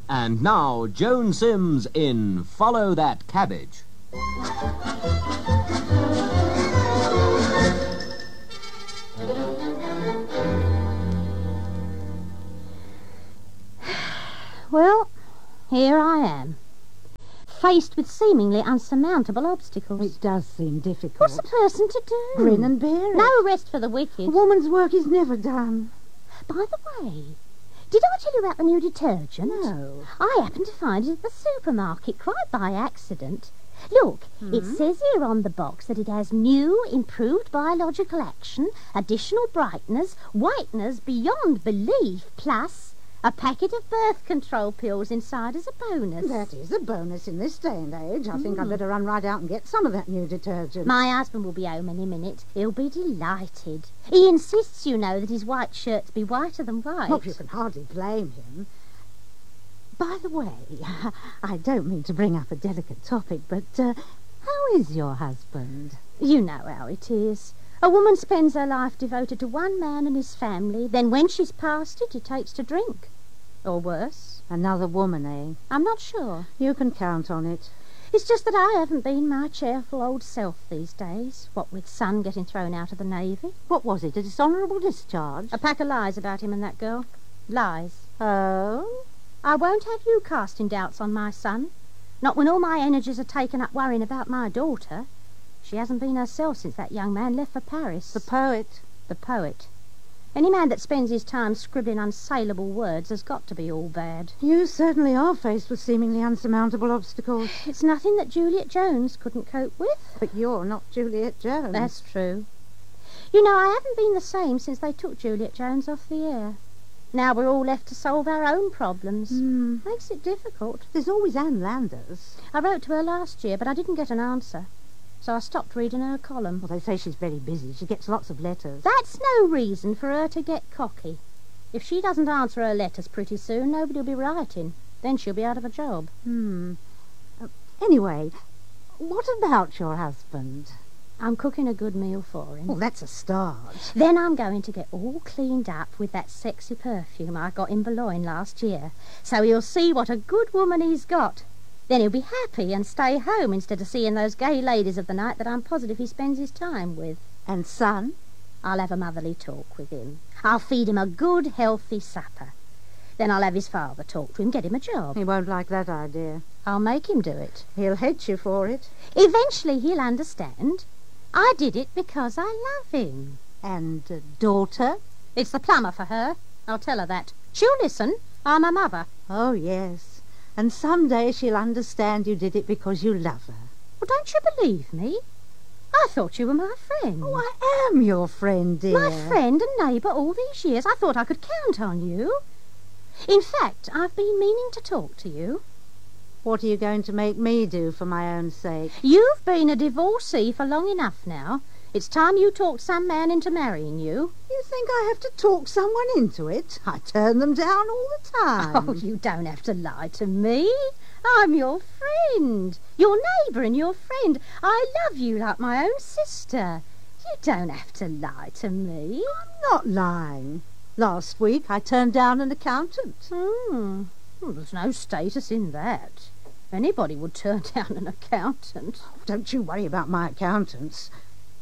And now, Joan Sims in Follow That Cabbage. Well, here I am, faced with seemingly unsurmountable obstacles. It does seem difficult. What's a person to do? Grin and bear it. No rest for the wicked. A woman's work is never done. By the way, did I tell you about the new detergent? No. I happened to find it at the supermarket quite by accident. Look, it says here on the box that it has new, improved biological action, additional brightness, whiteness beyond belief, plus a packet of birth control pills inside as a bonus. That is a bonus in this day and age. I think I'd better run right out and get some of that new detergent. My husband will be home any minute. He'll be delighted. He insists, you know, that his white shirts be whiter than white. Oh, you can hardly blame him. By the way, I don't mean to bring up a delicate topic, but how is your husband? You know how it is. A woman spends her life devoted to one man and his family, then when she's past it, he takes to drink. Or worse. Another woman, eh? I'm not sure. You can count on it. It's just that I haven't been my cheerful old self these days, what with son getting thrown out of the Navy. What was it, a dishonourable discharge? A pack of lies about him and that girl. Lies. Oh? I won't have you casting doubts on my son. Not when all my energies are taken up worrying about my daughter. She hasn't been herself since that young man left for Paris. The poet. The poet. Any man that spends his time scribbling unsaleable words has got to be all bad. You certainly are faced with seemingly unsurmountable obstacles. It's nothing that Juliet Jones couldn't cope with. But you're not Juliet Jones. That's true. You know, I haven't been the same since they took Juliet Jones off the air. Now we're all left to solve our own problems. Makes it difficult. There's always Anne Landers. I wrote to her last year, but I didn't get an answer. So I stopped reading her column. Well, they say she's very busy. She gets lots of letters. That's no reason for her to get cocky. If she doesn't answer her letters pretty soon, nobody'll be writing. Then she'll be out of a job. Anyway, what about your husband? I'm cooking a good meal for him. Well, that's a start. Then I'm going to get all cleaned up with that sexy perfume I got in Boulogne last year. So he'll see what a good woman he's got. Then he'll be happy and stay home instead of seeing those gay ladies of the night that I'm positive he spends his time with. And son? I'll have a motherly talk with him. I'll feed him a good, healthy supper. Then I'll have his father talk to him, get him a job. He won't like that idea. I'll make him do it. He'll hate you for it. Eventually he'll understand. I did it because I love him. And daughter? It's the plumber for her. I'll tell her that. She'll listen. I'm her mother. Oh, yes. And someday she'll understand you did it because you love her. Well, don't you believe me? I thought you were my friend. Oh, I am your friend, dear. My friend and neighbour all these years. I thought I could count on you. In fact, I've been meaning to talk to you. What are you going to make me do for my own sake? You've been a divorcee for long enough now. It's time you talked some man into marrying you. You think I have to talk someone into it? I turn them down all the time. Oh, you don't have to lie to me. I'm your friend. Your neighbour and your friend. I love you like my own sister. You don't have to lie to me. I'm not lying. Last week I turned down an accountant. Well, there's no status in that. Anybody would turn down an accountant. Oh, don't you worry about my accountants.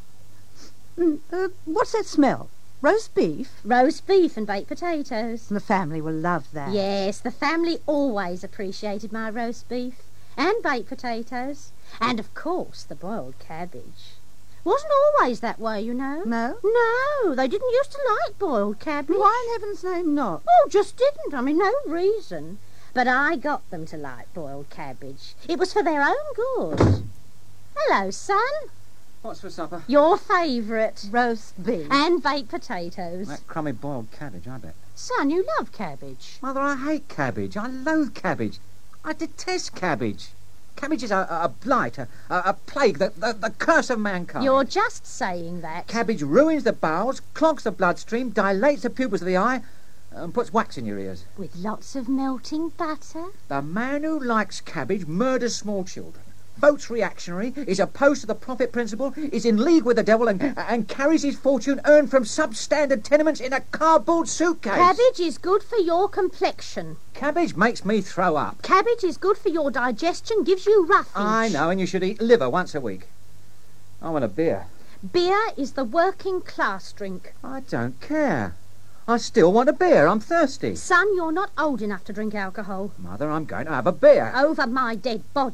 What's that smell? Roast beef? Roast beef and baked potatoes. The family will love that. Yes, the family always appreciated my roast beef and baked potatoes. And, of course, the boiled cabbage. Wasn't always that way, you know. No? No, they didn't used to like boiled cabbage. Why in heaven's name not? Oh, just didn't. I mean, no reason. But I got them to like boiled cabbage. It was for their own good. Hello, son. What's for supper? Your favourite. Roast beef. And baked potatoes. That crummy boiled cabbage, I bet. Son, you love cabbage. Mother, I hate cabbage. I loathe cabbage. I detest cabbage. Cabbage is a blight, a plague, the curse of mankind. You're just saying that. Cabbage ruins the bowels, clogs the bloodstream, dilates the pupils of the eye, and puts wax in your ears. With lots of melting butter. The man who likes cabbage murders small children. votes reactionary, is opposed to the profit principle, is in league with the devil and carries his fortune earned from substandard tenements in a cardboard suitcase. Cabbage is good for your complexion. Cabbage makes me throw up. Cabbage is good for your digestion, gives you roughage. I know, and you should eat liver once a week. I want a beer. Beer is the working class drink. I don't care. I still want a beer. I'm thirsty. Son, you're not old enough to drink alcohol. Mother, I'm going to have a beer. Over my dead body.